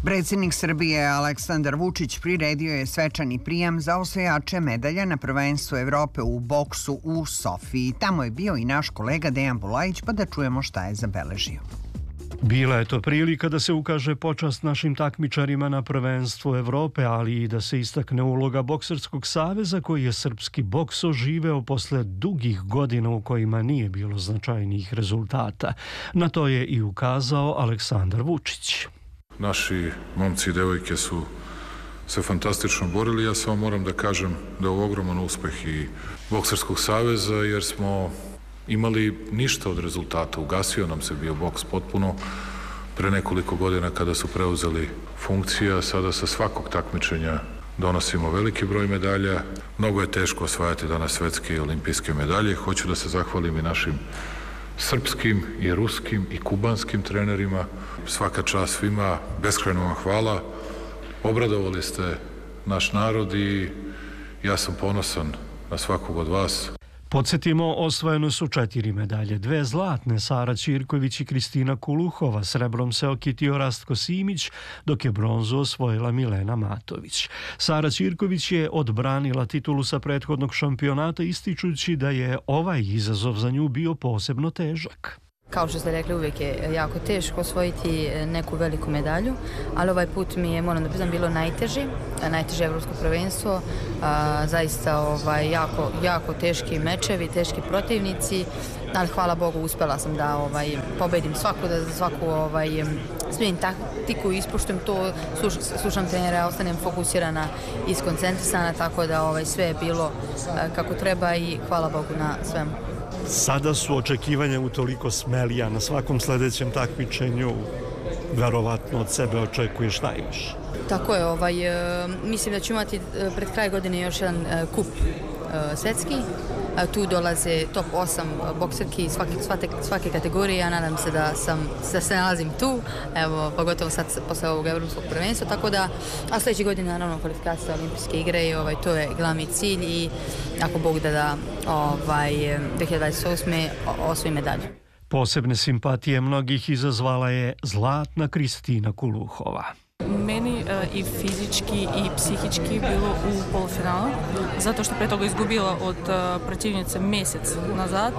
Predsjednik Srbije Aleksandar Vučić priredio je svečani prijem za osvajače medalja na prvenstvu Evrope u boksu u Sofiji. Tamo je bio i naš kolega Dejan Bulajić, pa da čujemo šta je zabeležio. Bila je to prilika da se ukaže počast našim takmičarima na prvenstvu Evrope, ali i da se istakne uloga Bokserskog saveza koji je srpski boks oživeo posle dugih godina u kojima nije bilo značajnijih rezultata. Na to je i ukazao Aleksandar Vučić. Naši momci i devojke su se fantastično borili. Ja samo moram da kažem da je ovo ogroman uspeh i Bokserskog saveza, jer smo imali ništa od rezultata. Ugasio nam se bio boks potpuno pre nekoliko godina kada su preuzeli funkcija. Sada sa svakog takmičenja donosimo veliki broj medalja. Mnogo je teško osvajati danas svetske i olimpijske medalje. Hoću da se zahvalim i našim srpskim i ruskim i kubanskim trenerima. Svaka čast svima, beskrajno vam hvala. Obradovali ste naš narod i ja sam ponosan na svakog od vas. Podsjetimo, osvojeno su 4 medalje, 2 zlatne Sara Ćirković i Kristina Kuluhova, srebrom se okitio Rastko Simić, dok je bronzu osvojila Milena Matović. Sara Ćirković je odbranila titulu sa prethodnog šampionata, ističući da je ovaj izazov za nju bio posebno težak. Kao što ste rekli, uvijek je jako teško osvojiti neku veliku medalju, ali ovaj put mi je, moram da priznam, bilo najteže evropsko prvenstvo, zaista jako teški mečevi, teški protivnici, ali hvala Bogu uspela sam da pobedim svaku smijenim taktiku, ispoštujem to, slušam trenera, ostanem fokusirana i skoncentrisana, tako da sve je bilo kako treba i hvala Bogu na svemu. Sada su očekivanja utoliko smelija, na svakom sledećem takmičenju verovatno od sebe očekuješ najviše. Tako je, mislim da ću imati pred kraj godine još jedan kup svetski. Tu dolaze top 8 bokserki svake kategorije. Ja nadam se da se nalazim tu, evo, pogotovo sad posle ovog evropskog prvenstva, tako da, a sledeće godine naravno kvalifikacija olimpijske igre i to je glavni cilj i ako Bog da 2028. osvoji medalju. Posebne simpatije mnogih izazvala je zlatna Kristina Kuluhova. Meni i fizički i psihički bilo u polufinalu, zato što pre toga izgubila od protivnice mjesec nazad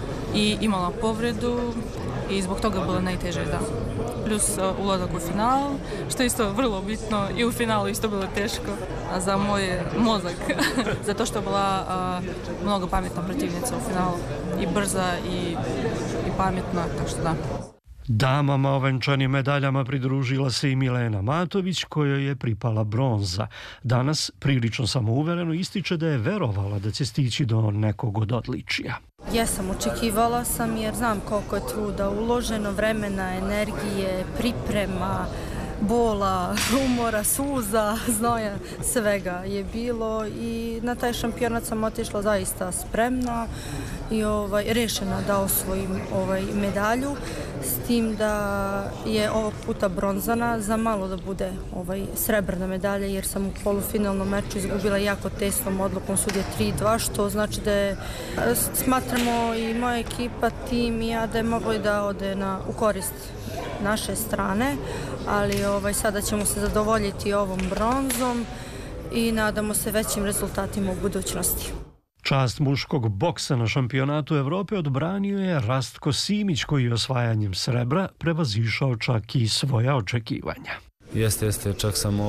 i imala povredu i zbog toga bilo najteže, da. Plus ulazak u final, što je isto vrlo bitno i u finalu isto bilo teško za moj mozak, zato što je bila mnogo pametna protivnica u finalu i brza i pametna, tako što da. Damama ovenčanim medaljama pridružila se i Milena Matović, kojoj je pripala bronza. Danas prilično samouvereno ističe da je verovala da će stići do nekog od odličija. Jesam, očekivala sam jer znam koliko je truda uloženo, vremena, energije, priprema, bola, umora, suza, znoja, svega je bilo i na taj šampionat sam otišla zaista spremna i rešena da osvojim medalju, s tim da je ovog puta bronzana, za malo da bude srebrna medalja jer sam u polufinalnom meču izgubila jako tesnom odlukom sudije 3-2, što znači da je, smatramo i moja ekipa, tim i ja da je moglo da ode u korist naše strane, ali sada ćemo se zadovoljiti ovom bronzom i nadamo se većim rezultatima u budućnosti. Čast muškog boksa na šampionatu Evrope odbranio je Rastko Simić, koji je osvajanjem srebra prevazišao čak i svoja očekivanja. Jeste, čak sam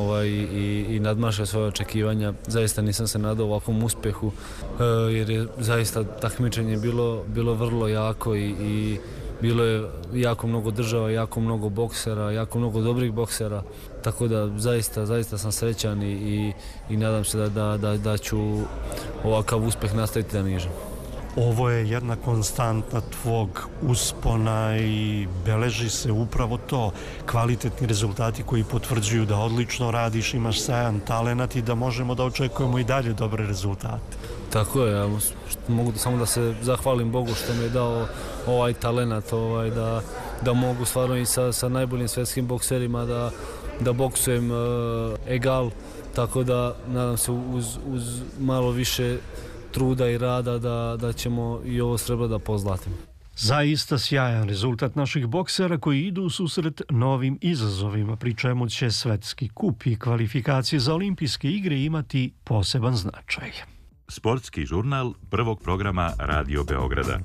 i nadmašio svoje očekivanja. Zaista nisam se nadao ovakvom uspjehu, jer je zaista takmičenje bilo vrlo jako i bilo je jako mnogo država, jako mnogo boksera, jako mnogo dobrih boksera, tako da zaista sam srećan i nadam se da ću ovakav uspjeh nastaviti da nižem. Ovo je jedna konstantna tvog uspona i beleži se upravo to, kvalitetni rezultati koji potvrđuju da odlično radiš, imaš sjajan talenat i da možemo da očekujemo i dalje dobre rezultate. Tako je, ja mogu samo da se zahvalim Bogu što mi je dao ovaj talenat, da mogu stvarno i sa najboljim svjetskim bokserima da boksujem egal, tako da nadam se uz malo više truda i rada da ćemo i ovo srebro da pozlatimo. Zaista sjajan rezultat naših boksera koji idu u susret novim izazovima, pri čemu će svetski kup i kvalifikacije za olimpijske igre imati poseban značaj. Sportski žurnal prvog programa Radio Beograda.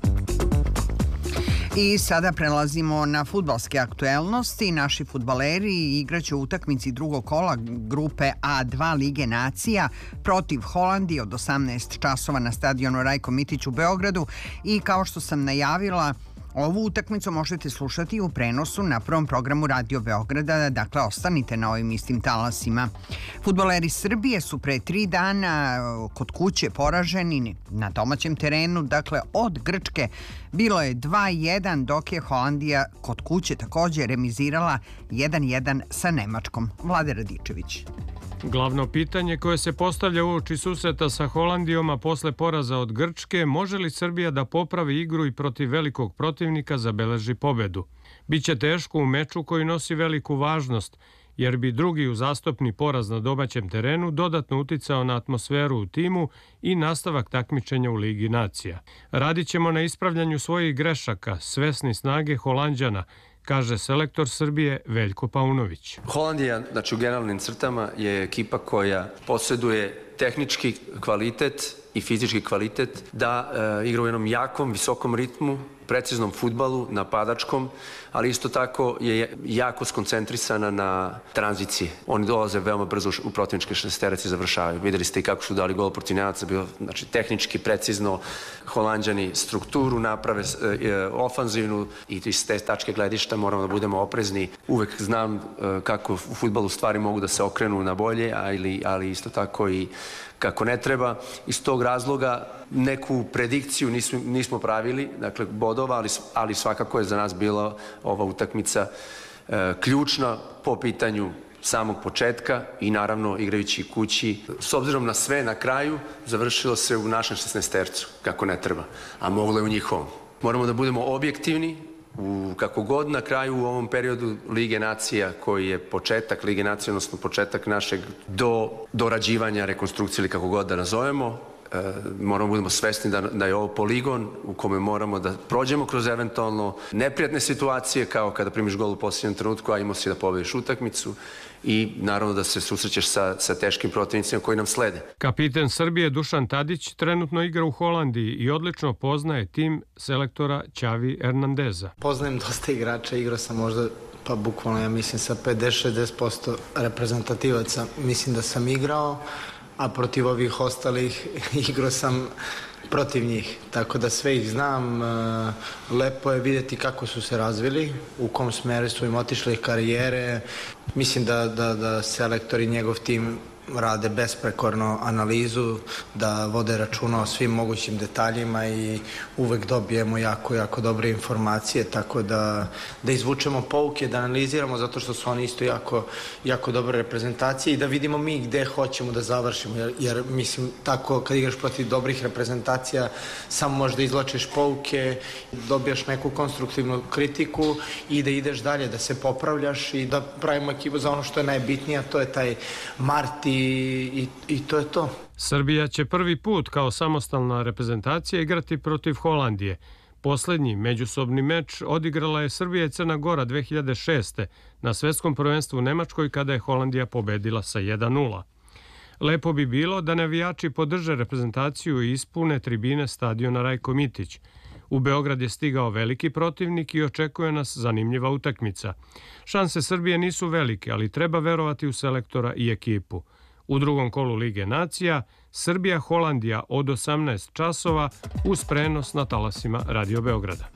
I sada prelazimo na fudbalske aktuelnosti. Naši fudbaleri igraće u utakmici drugog kola grupe A2 Lige nacija protiv Holandije od 18 časova na stadionu Rajko Mitić u Beogradu i kao što sam najavila, ovu utakmicu možete slušati u prenosu na prvom programu Radio Beograda, dakle ostanite na ovim istim talasima. Fudbaleri Srbije su pre 3 dana kod kuće poraženi na domaćem terenu, dakle od Grčke bilo je 2-1, dok je Holandija kod kuće također remizirala 1-1 sa Nemačkom. Vlade Radičević. Glavno pitanje koje se postavlja uoči susreta sa Holandijom, a posle poraza od Grčke, može li Srbija da popravi igru i protiv velikog protivnika zabeleži pobedu? Biće teško u meču koji nosi veliku važnost, jer bi drugi uzastopni poraz na domaćem terenu dodatno uticao na atmosferu u timu i nastavak takmičenja u Ligi nacija. Radit ćemo na ispravljanju svojih grešaka, svesni snage Holanđana, kaže selektor Srbije Veljko Paunović. Holandija, znači u generalnim crtama, je ekipa koja posjeduje tehnički kvalitet i fizički kvalitet da igra u jednom jakom, visokom ritmu, preciznom fudbalu, napadačkom, ali isto tako je jako skoncentrisana na tranzicije. Oni dolaze veoma brzo u protivničke šesterice i završavaju. Videli ste i kako su dali gol protiv Nemaca, bio znači tehnički, precizno, Holanđani strukturu naprave, ofanzivnu i iz te tačke gledišta moramo da budemo oprezni. Uvek znam kako u fudbalu stvari mogu da se okrenu na bolje, ali isto tako i kako ne treba. Iz tog razloga neku predikciju nismo pravili, dakle bodova, ali svakako je za nas bila ova utakmica ključna po pitanju samog početka i naravno igrajući kući. S obzirom na sve na kraju, završilo se u našem 16-tercu, kako ne treba, a moglo je u njihovom. Moramo da budemo objektivni, kako god na kraju u ovom periodu Lige nacija, koji je početak Lige nacija, odnosno početak našeg dorađivanja, rekonstrukcije ili kako god da nazovemo, moramo budemo svesni da je ovo poligon u kome moramo da prođemo kroz eventualno neprijatne situacije, kao kada primiš gol u posljednjem trenutku, a imao si da pobediš utakmicu i naravno da se susrećeš sa teškim protivnicima koji nam slede. Kapiten Srbije Dušan Tadić trenutno igra u Holandiji i odlično poznaje tim selektora Xavi Hernandeza. Poznajem dosta igrača, igrao sam možda pa bukvalno ja mislim sa 50-60% reprezentativaca mislim da sam igrao, a protiv ovih ostalih igrao sam protiv njih, tako da sve ih znam. Lepo je vidjeti kako su se razvili, u kom smeru su im otišli karijere. Mislim da selektor i njegov tim rade besprekorno analizu, da vode računa o svim mogućim detaljima i uvek dobijemo jako dobre informacije, tako da izvučemo pouke, da analiziramo, zato što su oni isto jako dobre reprezentacije i da vidimo mi gde hoćemo da završimo, jer mislim tako kad igraš protiv dobrih reprezentacija samo možda izvlačiš pouke, dobijaš neku konstruktivnu kritiku i da ideš dalje, da se popravljaš i da pravimo ekipu za ono što je najbitnije, a to je taj Marti i to je to. Srbija će prvi put kao samostalna reprezentacija igrati protiv Holandije. Poslednji međusobni meč odigrala je Srbija i Crna Gora 2006. na svetskom prvenstvu u Nemačkoj kada je Holandija pobedila sa 1-0. Lepo bi bilo da navijači podrže reprezentaciju i ispune tribine stadiona Rajko Mitić. U Beograd je stigao veliki protivnik i očekuje nas zanimljiva utakmica. Šanse Srbije nisu velike, ali treba verovati u selektora i ekipu. U drugom kolu Lige nacija, Srbija-Holandija od 18 časova uz prenos na talasima Radio Beograda.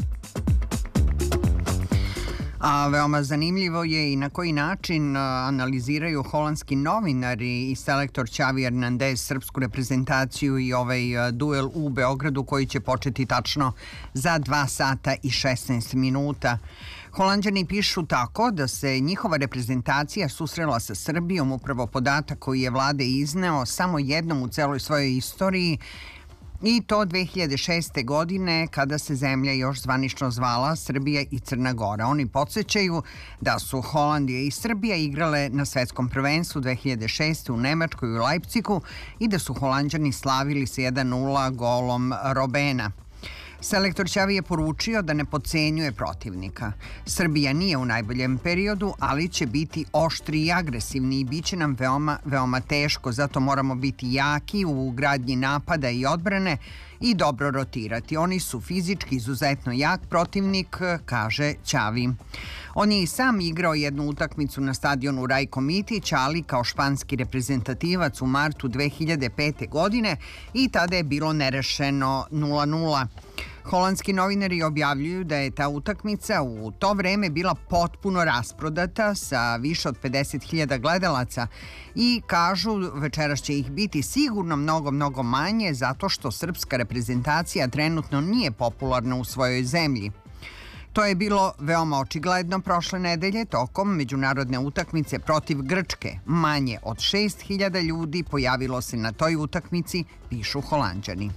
A veoma zanimljivo je i na koji način analiziraju holandski novinari i selektor Xavi Hernandez srpsku reprezentaciju i ovaj duel u Beogradu koji će početi tačno za 2 sata i 16 minuta. Holanđani pišu tako da se njihova reprezentacija susrela sa Srbijom, upravo podatak koji je Vlade izneo, samo jednom u celoj svojoj istoriji, i to 2006. godine kada se zemlja još zvanično zvala Srbija i Crna Gora. Oni podsjećaju da su Holandija i Srbija igrale na svetskom prvenstvu 2006. u Nemačkoj u Leipzigu i da su Holanđani slavili sa 1-0 golom Robena. Selektor Ćavi je poručio da ne potcenjuje protivnika. Srbija nije u najboljem periodu, ali će biti oštri i agresivni i bit će nam veoma teško, zato moramo biti jaki u gradnji napada i odbrane i dobro rotirati. Oni su fizički izuzetno jak protivnik, kaže Ćavi. On je i sam igrao jednu utakmicu na stadionu Rajko Mitić, ali kao španski reprezentativac u martu 2005. godine i tada je bilo nerešeno 0-0. Holandski novinari objavljuju da je ta utakmica u to vreme bila potpuno rasprodata sa više od 50.000 gledalaca i kažu večeras će ih biti sigurno mnogo manje zato što srpska reprezentacija trenutno nije popularna u svojoj zemlji. To je bilo veoma očigledno prošle nedelje tokom međunarodne utakmice protiv Grčke. Manje od 6.000 ljudi pojavilo se na toj utakmici, pišu Holanđani.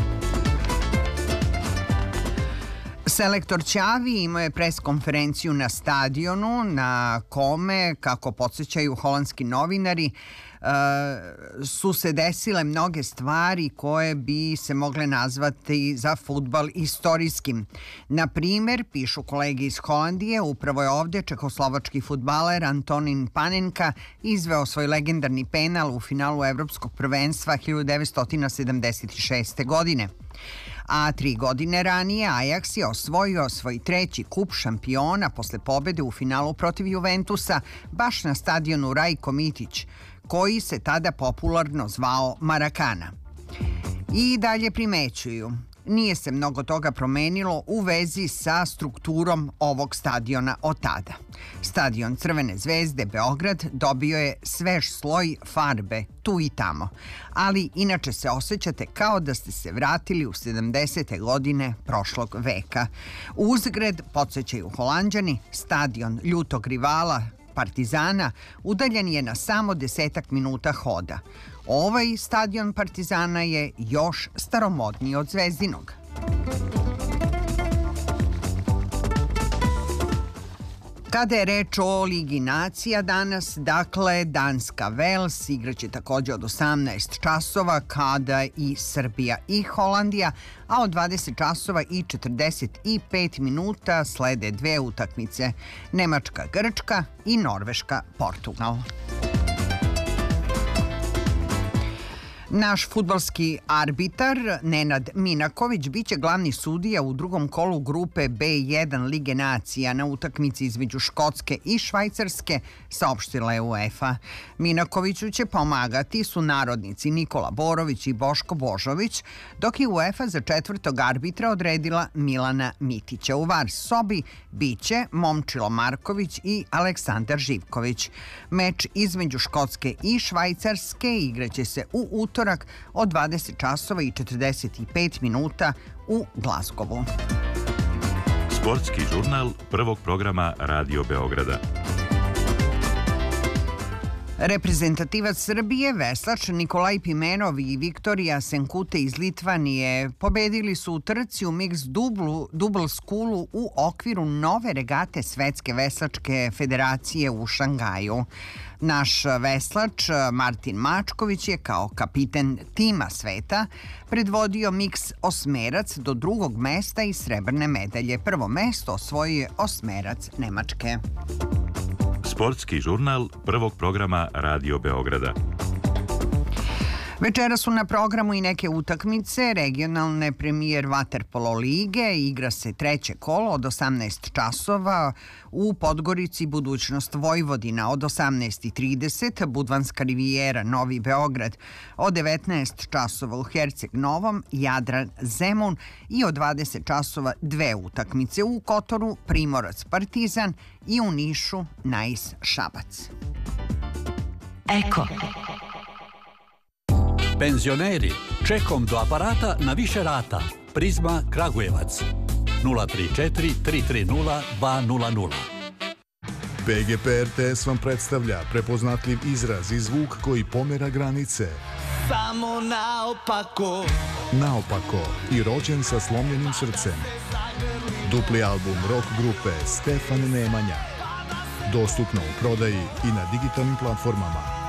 Selektor Ćavi imao je preskonferenciju na stadionu na kome, kako podsjećaju holandski novinari, su se desile mnoge stvari koje bi se mogle nazvati za fudbal istorijskim. Na primer, pišu kolege iz Holandije, upravo je ovde čehoslovački fudbaler Antonin Panenka izveo svoj legendarni penal u finalu Evropskog prvenstva 1976. godine. A 3 godine ranije Ajax je osvojio svoj 3. kup šampiona posle pobede u finalu protiv Juventusa baš na stadionu Rajko Mitić, koji se tada popularno zvao Marakana. I dalje primećuju, nije se mnogo toga promenilo u vezi sa strukturom ovog stadiona od tada. Stadion Crvene zvezde Beograd dobio je svež sloj farbe tu i tamo, ali inače se osjećate kao da ste se vratili u 70. godine prošlog veka. Uzgred, podsjećaju Holanđani, stadion ljutog rivala Partizana udaljen je na samo 10 minuta hoda. Ovaj stadion Partizana je još staromodniji od Zvezdinog. Kada je reč o Ligi nacija danas, dakle, Danska Vels igraće takođe od 18 časova, kada i Srbija i Holandija, a od 20 časova i 45 minuta slede 2 utakmice, Nemačka Grčka i Norveška Portugal. Naš fudbalski arbitar Nenad Minaković biće glavni sudija u drugom kolu grupe B1 Lige nacija na utakmici između Škotske i Švajcarske, saopštila je UEFA. Minakoviću će pomagati sunarodnici Nikola Borović i Boško Božović, dok je UEFA za 4. arbitra odredila Milana Mitića. U VAR sobi biće Momčilo Marković i Aleksandar Živković. Meč između Škotske i Švajcarske igraće se u utorak od 20 časova i 45 minuta u Glazgovu. Sportski žurnal prvog programa Radio Beograda. Reprezentativac Srbije, veslač Nikolaj Pimenov i Viktorija Senkute iz Litvanije pobedili su u trci u mix double skulu u okviru nove regate Svetske veslačke federacije u Šangaju. Naš veslač Martin Mačković je kao kapiten tima sveta predvodio miks osmerac do 2. mesta i srebrne medalje. Prvo mesto osvojio je osmerac Nemačke. Sportski žurnal prvog programa Radio Beograda. Večera su na programu i neke utakmice regionalne premijer vaterpolo lige. Igra se 3. kolo od 18 časova u Podgorici budućnost Vojvodina, od 18:30 Budvanska rivijera Novi Beograd, od 19 časova u Herceg Novom Jadran Zemun i od 20 časova 2 utakmice u Kotoru Primorac Partizan i u Nišu Nais Šabac. Eko. Penzioneri, čekom do aparata na više rata. Prizma Kragujevac. 034 330 200. PGP RTS vam predstavlja prepoznatljiv izraz i zvuk koji pomera granice. Samo naopako. Naopako i rođen sa slomljenim srcem. Dupli album rock grupe Stefan Nemanja. Dostupno u prodaji i na digitalnim platformama.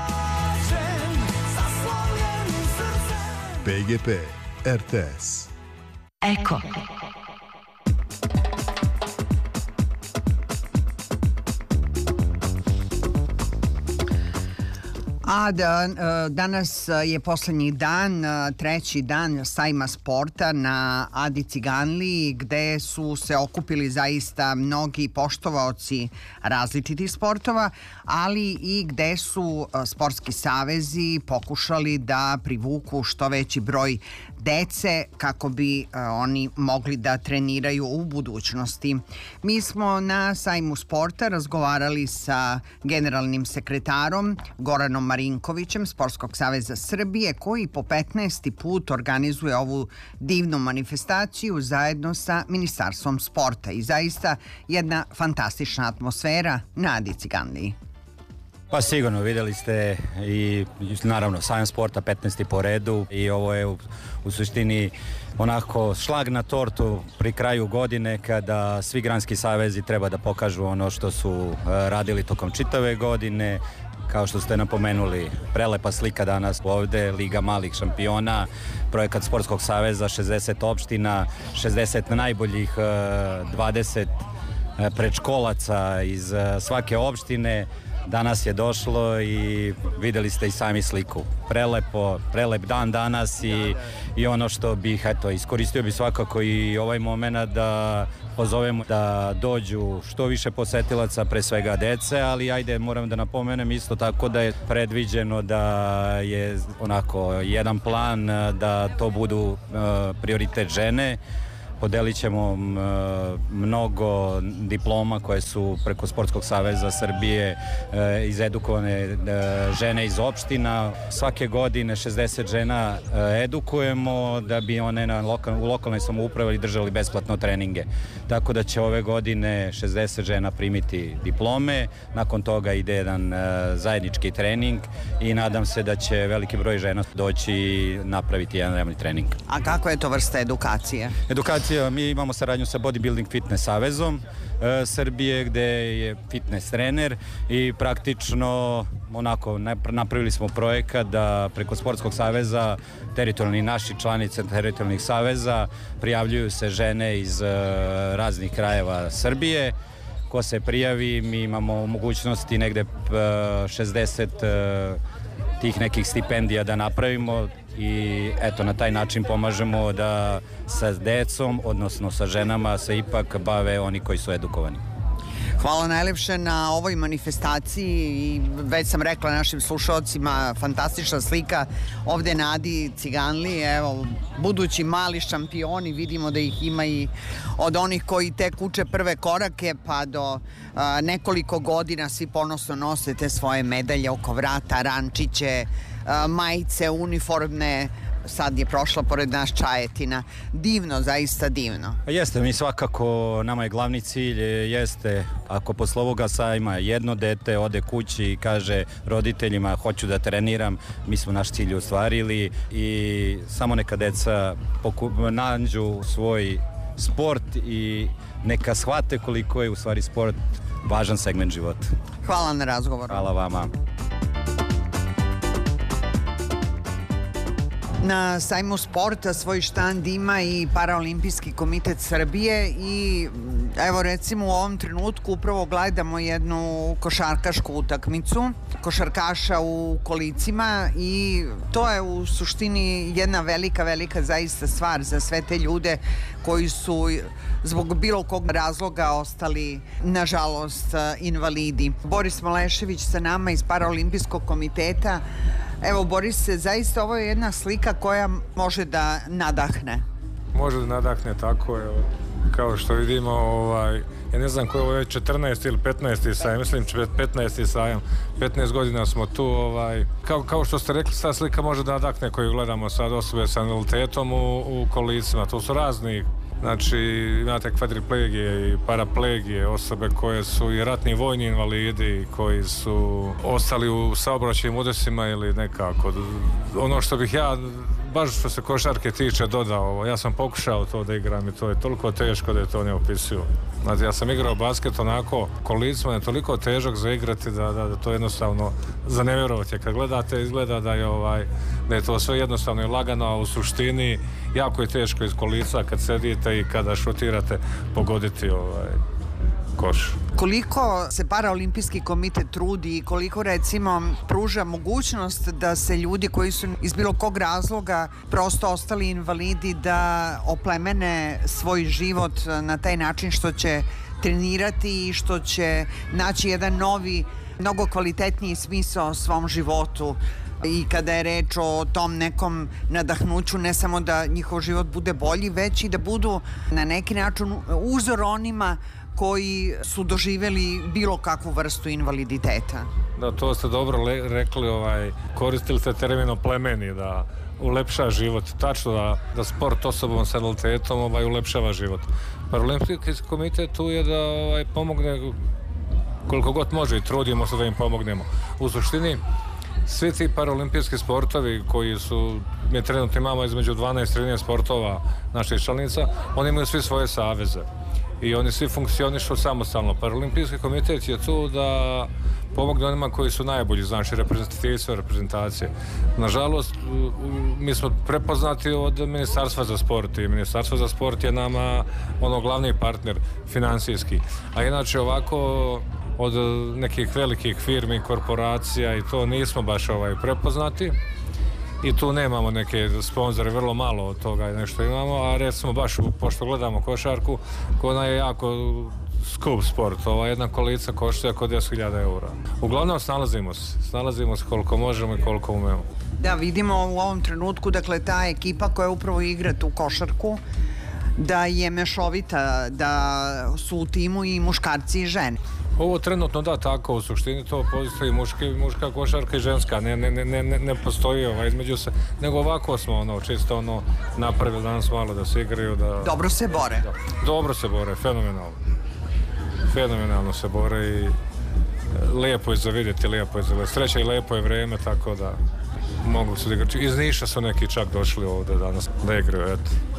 PGP RTS. Eko. A danas je poslednji dan, treći dan sajma sporta na Adi Ciganliji, gde su se okupili zaista mnogi poštovaoci različitih sportova, ali i gde su sportski savezi pokušali da privuku što veći broj dece kako bi oni mogli da treniraju u budućnosti. Mi smo na sajmu sporta razgovarali sa generalnim sekretarom Goranom Marinkovićem Sportskog saveza Srbije, koji po 15. put organizuje ovu divnu manifestaciju zajedno sa Ministarstvom sporta i zaista jedna fantastična atmosfera na Adi Ciganliji. Pa sigurno, videli ste i naravno sajam sporta 15. po redu i ovo je u suštini onako šlag na tortu pri kraju godine kada svi granski savezi treba da pokažu ono što su radili tokom čitave godine. Kao što ste napomenuli, prelepa slika danas ovde, Liga malih šampiona, projekat Sportskog saveza, 60 opština, 60 najboljih 20 predškolaca iz svake opštine. Danas je došlo i videli ste i sami sliku. Prelep dan danas i ono što bih, iskoristio bih svakako i ovaj moment da pozovemo da dođu što više posetilaca, pre svega dece, ali ajde, moram da napomenem isto tako da je predviđeno da je onako jedan plan da to budu prioritet žene. Podelit ćemo mnogo diploma koje su preko Sportskog saveza Srbije izedukovane žene iz opština. Svake godine 60 žena edukujemo da bi one u lokalnoj samoupravi držali besplatno treninge. Tako da će ove godine 60 žena primiti diplome, nakon toga ide jedan zajednički trening i nadam se da će veliki broj žena doći i napraviti jedan realni trening. A kako je to vrsta edukacije? Mi imamo saradnju sa Bodybuilding Fitness savezom Srbije gde je fitness trener i praktično onako napravili smo projekat da preko Sportskog saveza teritorijalni naši članice teritorijalnih saveza prijavljuju se žene iz raznih krajeva Srbije. Ko se prijavi, mi imamo mogućnosti negde 60 tih nekih stipendija da napravimo i eto na taj način pomažemo da sa decom, odnosno sa ženama se ipak bave oni koji su edukovani. Hvala najlepše na ovoj manifestaciji i već sam rekla našim slušalcima, fantastična slika ovde na Adi Ciganliji, evo, budući mali šampioni, vidimo da ih ima i od onih koji tek uče prve korake pa do nekoliko godina svi ponosno nose te svoje medalje oko vrata, rančiće, majice, uniformne. Sad je prošla pored nas Čajetina. Divno, zaista divno. Jeste, mi svakako, nama je glavni cilj, jeste, ako posle ovoga sajma jedno dete ode kući i kaže roditeljima hoću da treniram, mi smo naš cilj ostvarili i samo neka deca nađu svoj sport i neka shvate koliko je u stvari sport važan segment života. Hvala na razgovoru. Hvala vama. Na sajmu sporta svoj štand ima i Paraolimpijski komitet Srbije i evo recimo u ovom trenutku upravo gledamo jednu košarkašku utakmicu, košarkaša u kolicima i to je u suštini jedna velika zaista stvar za sve te ljude koji su zbog bilo kog razloga ostali nažalost invalidi. Boris Malešević sa nama iz Paraolimpijskog komiteta. Evo, Borise, zaista ovo je jedna slika koja može da nadahne. Može da nadahne, tako je. Kao što vidimo, ja ne znam koji je ovo već 14. ili 15. sajam, mislim 15. sajam, 15 godina smo tu, kao što ste rekli, ta slika može da nadahne koju gledamo sad osobe sa invaliditetom u kolicima, to su razni. Znači, imate kvadriplegije i paraplegije, osobe koje su i ratni vojni invalidi, koji su ostali u saobraćajnim udesima ili nekako. Ono što bih ja, baš što se košarke tiče, dodao, ja sam pokušao to da igram i to je toliko teško da je to ne opisuju. Znači, ja sam igrao basket onako, kolicima je toliko težak za igrati da to jednostavno za ne vjerovati. Kad gledate, izgleda da je to sve jednostavno i lagano, a u suštini jako je teško iz kolica kad sedite i kada šutirate pogoditi koš. Koliko se Paraolimpijski komitet trudi i koliko recimo pruža mogućnost da se ljudi koji su iz bilo kog razloga prosto ostali invalidi da oplemene svoj život na taj način što će trenirati i što će naći jedan novi, mnogo kvalitetniji smisao svom životu i kada je reč o tom nekom nadahnuću, ne samo da njihov život bude bolji, već i da budu na neki način uzor onima koji su doživeli bilo kakvu vrstu invaliditeta. Da, to ste dobro rekli, koristili ste termin oplemeni, da ulepša život. Tačno da sport osobom sa invaliditetom ulepšava život. Paraolimpijski komitet tu je da pomogne koliko god može i trudimo se da im pomognemo. U suštini, svi ti paraolimpijski sportovi koji mi trenutno imamo između 12-13 sportova naših članica, oni imaju svi svoje saveze i oni svi funkcionišu samostalno. Paraolimpijski komitet je tu da pomogne onima koji su najbolji, znači reprezentativci, reprezentacije. Nažalost, mi smo prepoznati od Ministarstva za sport i Ministarstvo za sport je nama glavni partner finansijski. A inače ovako od nekih velikih firmi, korporacija i to nismo baš prepoznati i tu nemamo neke sponzore, vrlo malo od toga nešto imamo, a recimo baš pošto gledamo košarku, ona je jako skup sport, jedna kolica košta oko 10.000 eura. Uglavnom snalazimo se koliko možemo i koliko umemo. Da, vidimo u ovom trenutku, dakle, ta ekipa koja upravo igra tu košarku, da je mešovita, da su u timu i muškarci i žene. Ovo trenutno da, tako, u suštini to postoji muška košarka i ženska, ne postoji između se, nego ovako smo čisto napravili danas malo da se igraju. Dobro se bore. Dobro se bore, fenomenalno. Fenomenalno se bore i lijepo je za vidjeti, lijepo je za gledati. Sreća i lijepo je vreme, tako da mogu se igrati. Iz Niša su neki čak došli ovdje danas da igraju, eto.